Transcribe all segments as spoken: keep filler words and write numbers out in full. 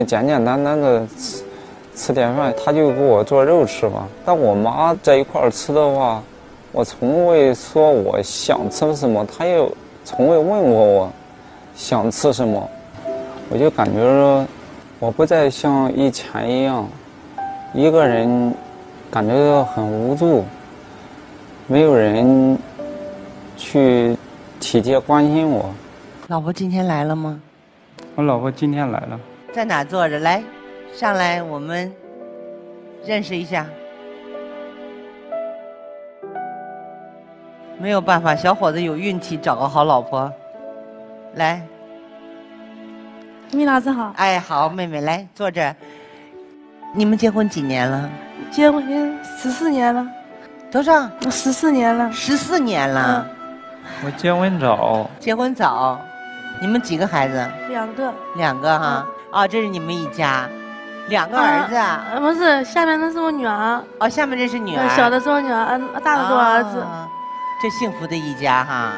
简简单单的吃吃点饭，他就给我做肉吃吧。但我妈在一块儿吃的话，我从未说我想吃什么，她也从未问过我想吃什么。我就感觉说，我不再像以前一样，一个人感觉到很无助，没有人去体贴关心我。 老婆今天来了吗？ 我老婆今天来了。 在哪坐着？来，上来，我们认识一下。没有办法，小伙子有运气找个好老婆。来， 米老师好。 哎，好，妹妹来坐这儿。你们结婚几年了？ 结婚十四年了。 多少？ 十四年了。 十四年了。 嗯、我结婚早。 结婚早。你们几个孩子？ 两个。 两个哈。嗯哦，这是你们一家，两个儿子啊？ 啊不是，下面那是我女儿。 哦，下面这是女儿。 小的是我女儿，大的是我儿子。 哦、这幸福的一家哈。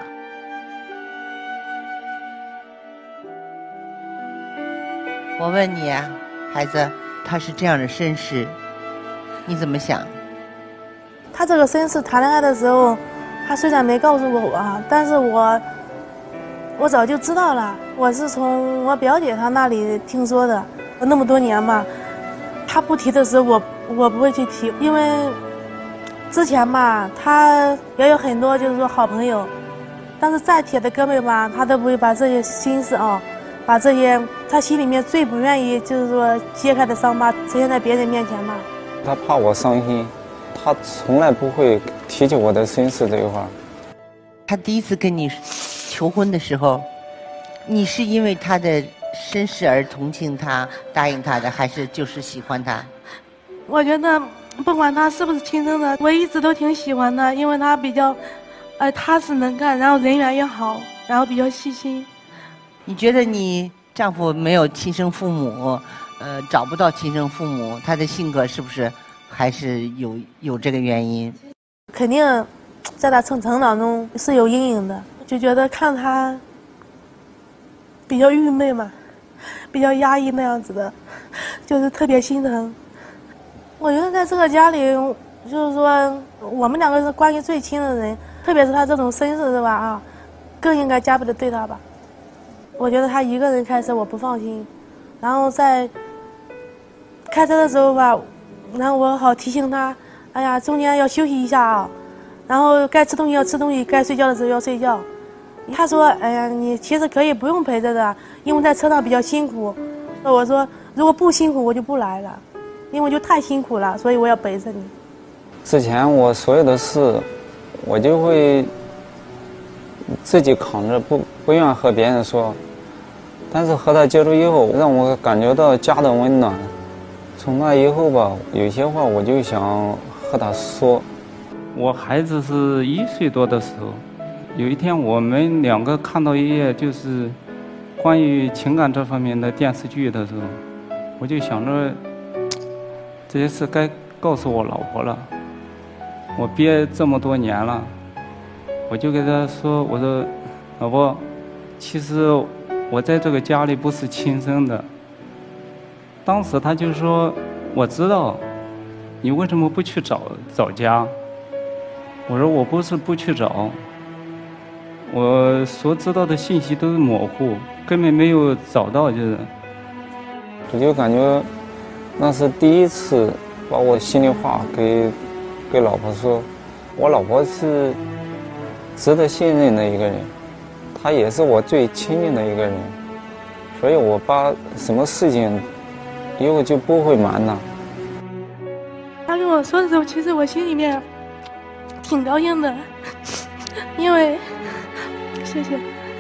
我问你啊，孩子，他是这样的身世，你怎么想？ 他这个身世谈恋爱的时候，他虽然没告诉过我，但是我我早就知道了。我是从我表姐她那里听说的，那么多年吧，她不提的时候，我我不会去提，因为之前吧，她也有很多就是说好朋友，但是再铁的哥们吧，她都不会把这些心事啊，把这些她心里面最不愿意就是说揭开的伤疤呈现在别人面前嘛。 她怕我伤心，她从来不会提起我的身世这一块。 她第一次跟你求婚的时候，你是因为他的身世而同情他、答应他的，还是就是喜欢他？ 我觉得不管他是不是亲生的，我一直都挺喜欢他，因为他比较，呃，踏实能干，然后人缘也好，然后比较细心。 你觉得你丈夫没有亲生父母，呃，找不到亲生父母，他的性格是不是还是有有这个原因？ 肯定，在他成成长中是有阴影的，就觉得看他比较郁闷嘛，比较压抑那样子的，就是特别心疼。我觉得在这个家里，就是说我们两个是关系最亲的人，特别是他这种身世是吧啊，更应该加倍的对他吧。我觉得他一个人开车我不放心，然后在开车的时候吧，然后我好提醒他，哎呀，中间要休息一下啊，然后该吃东西要吃东西，该睡觉的时候要睡觉。他说：“哎呀，你其实可以不用陪着的，因为在车上比较辛苦。”我说：“如果不辛苦，我就不来了，因为就太辛苦了，所以我要陪着你。” 之前我所有的事，我就会自己扛着，不不愿和别人说。但是和他接触以后，让我感觉到家的温暖。从那以后吧，有些话我就想和他说。 我孩子是一岁多的时候。有一天我们两个看到一页就是关于情感这方面的电视剧的时候，我就想着这些事该告诉我老婆了。我憋这么多年了，我就跟她说，我说老婆，其实我在这个家里不是亲生的。当时她就说，我知道，你为什么不去找找家？我说我不是不去找，我所知道的信息都是模糊，根本没有找到，就是。 我就感觉那是第一次把我心里话给给老婆说。我老婆是值得信任的一个人，她也是我最亲近的一个人，所以我把什么事情以后就不会瞒她。 他跟我说的时候，其实我心里面挺高兴的，因为。谢谢。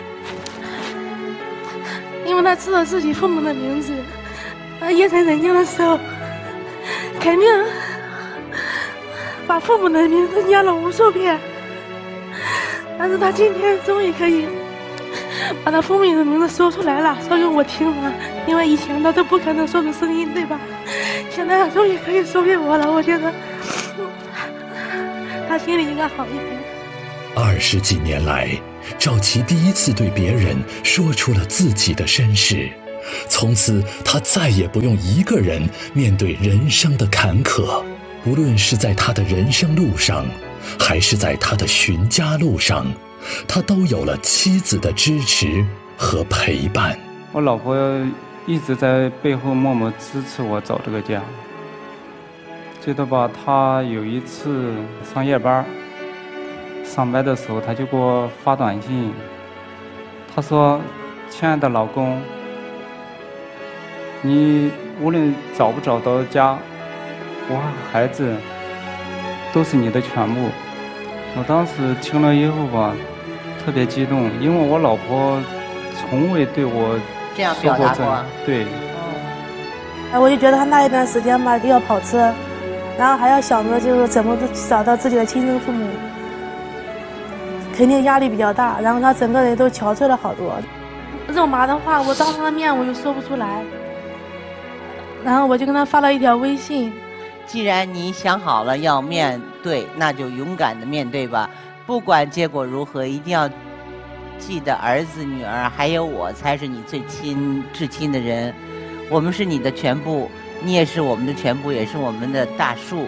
因为他知道自己父母的名字，他夜深人静的时候，肯定把父母的名字念了无数遍。但是他今天终于可以把他父母的名字说出来了，说给我听了，因为以前他都不可能说出声音，对吧？现在他终于可以说给我了，我觉得他心里应该好一点。 二十几年来，赵琪第一次对别人说出了自己的身世， 从此他再也不用一个人面对人生的坎坷。无论是在他的人生路上，还是在他的寻家路上，他都有了妻子的支持和陪伴。 我老婆一直在背后默默支持我找这个家。记得吧，她有一次上夜班，上班的时候，她就给我发短信，她说：“亲爱的老公，你无论找不找到家，我和孩子都是你的全部。”我当时听了以后吧，特别激动，因为我老婆从未对我这样表达过。 对。 哎，我就觉得他那一段时间吧，要跑车，然后还要想着就是怎么找到自己的亲生父母，肯定压力比较大。然后他整个人都憔悴了好多。肉麻的话，我当他的面我又说不出来。然后我就跟他发了一条微信。 既然你想好了要面对，那就勇敢的面对吧。不管结果如何，一定要记得儿子、女儿还有我才是你最亲至亲的人。我们是你的全部，你也是我们的全部，也是我们的大树。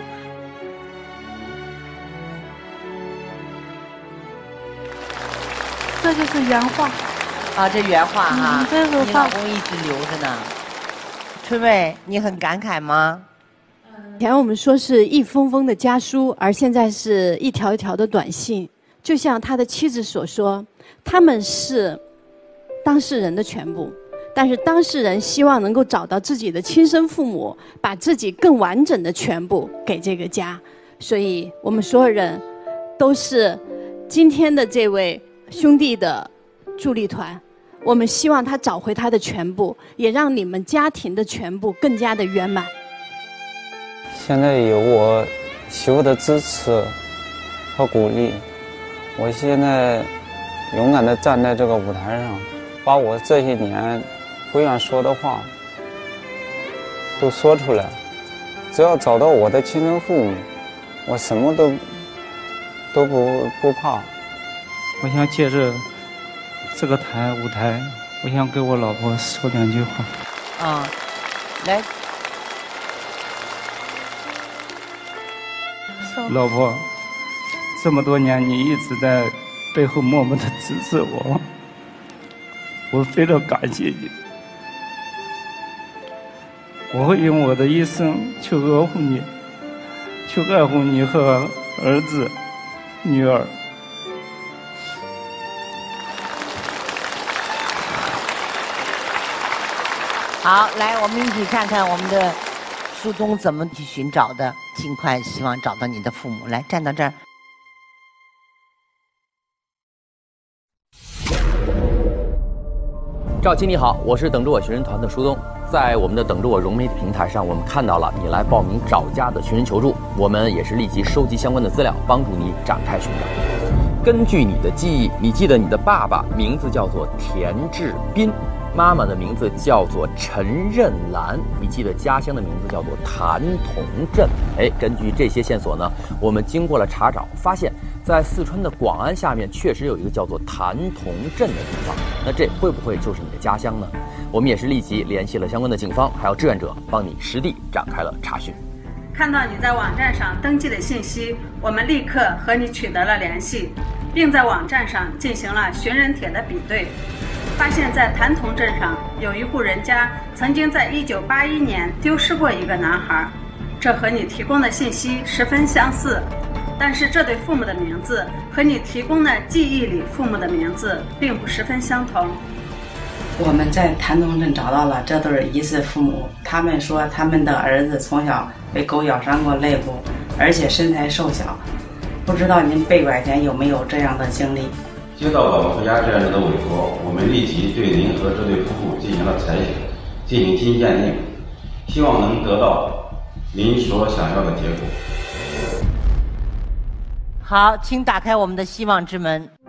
这就是原话啊，这原话哈、啊， 嗯、这是你老公一直留着呢。春薇，你很感慨吗？ 以前我们说是一封封的家书，而现在是一条一条的短信。就像他的妻子所说，他们是当事人的全部，但是当事人希望能够找到自己的亲生父母，把自己更完整的全部给这个家。所以我们所有人都是今天的这位兄弟的助力团，我们希望他找回他的全部，也让你们家庭的全部更加的圆满。 现在有我媳妇的支持和鼓励，我现在勇敢地站在这个舞台上，把我这些年不愿说的话都说出来。只要找到我的亲生父母，我什么都都不不怕。 我想借着这个台舞台，我想给我老婆说两句话。 啊，来。 老婆，这么多年你一直在背后默默地支持我，我非常感谢你。我会用我的一生去呵护你，去爱护你和儿子、女儿。 好，来，我们一起看看我们的书中怎么去寻找的，尽快希望找到你的父母。来，站到这儿。 赵琪你好，我是等着我寻人团的舒东。在我们的等着我融媒体平台上，我们看到了你来报名找家的寻人求助，我们也是立即收集相关的资料，帮助你展开寻找。根据你的记忆，你记得你的爸爸名字叫做田志斌，妈妈的名字叫做陈任兰，你记得家乡的名字叫做谭同镇。哎，根据这些线索呢，我们经过了查找，发现在四川的广安下面确实有一个叫做谭同镇的地方。那这会不会就是你的家乡呢？我们也是立即联系了相关的警方，还有志愿者，帮你实地展开了查询。 看到你在网站上登记的信息，我们立刻和你取得了联系，并在网站上进行了寻人帖的比对，发现在谭同镇上有一户人家曾经在一九八一年丢失过一个男孩，这和你提供的信息十分相似，但是这对父母的名字和你提供的记忆里父母的名字并不十分相同。 我们在谭同镇找到了这对疑似父母，他们说他们的儿子从小被狗咬伤过肋部，而且身材瘦小。不知道您被拐前有没有这样的经历？ 接到我们国家志愿者的委托，我们立即对您和这对夫妇进行了采血，进行基因鉴定，希望能得到您所想要的结果。 好，请打开我们的希望之门。